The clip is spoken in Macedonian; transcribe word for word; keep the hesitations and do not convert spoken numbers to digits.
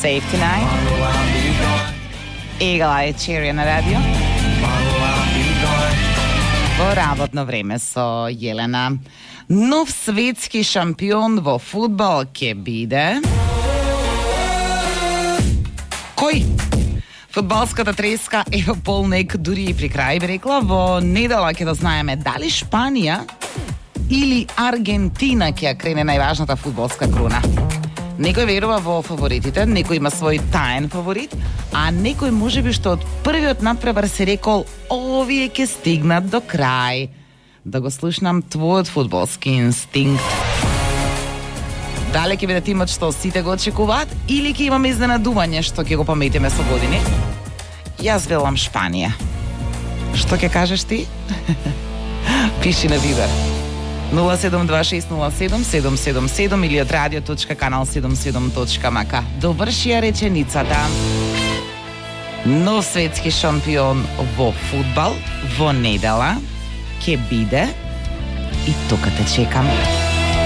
Safety Night. Eagle Eye Cherry на радио. Во работно време со Јелена. Нов светски шампион во фудбал ќе биде... Кој? Фудбалската треска е во полнек, дури и при крај би рекла. Во недела ќе да знаеме дали Шпанија или Аргентина ќе ја крене најважната фудбалска круна. Некој верува во фаворитите, некој има свој таен фаворит, а некој можеби што од првиот надпревар се рекол овие ќе стигнат до крај. Да го слушнам твојот фудбалски инстинкт. Дали ќе биде тимот што сите го очекуваат или ќе имаме изненадување што ќе го пометиме со години? Јас велам Шпанија. Што ќе кажеш ти? Пиши на Вибер. нула седум два шест нула седум седум седум седум или од радио точка канал седумдесет и седум точка ем ка. Доврши ја реченицата. Нов светски шампион во фудбал во недела ќе биде и тука те чекам.